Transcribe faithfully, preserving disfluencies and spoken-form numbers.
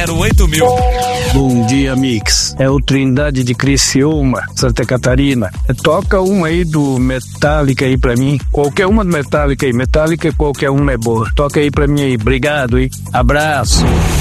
oito mil. Bom dia, Mix. É o Trindade de Criciúma, Santa Catarina. Toca uma aí do Metallica aí pra mim. Qualquer uma do Metallica aí. Metallica, qualquer uma é boa. Toca aí pra mim aí. Obrigado aí. Abraço.